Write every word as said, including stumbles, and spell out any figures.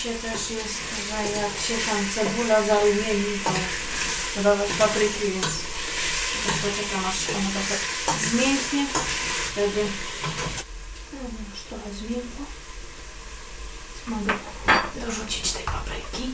przepisie też jest, że jak się tam cebula zarumieni, to dodawać papryki, więc też poczekam, aż ona trochę zmięknie. Wtedy no, już trochę zmiękło. Mogę dorzucić tej papryki.